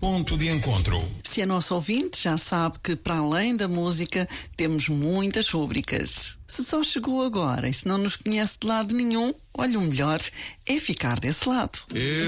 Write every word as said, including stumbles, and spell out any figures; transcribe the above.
Ponto de Encontro. Se é nosso ouvinte, já sabe que para além da música temos muitas rúbricas. Se só chegou agora e se não nos conhece de lado nenhum, olha, o melhor é ficar desse lado. Eu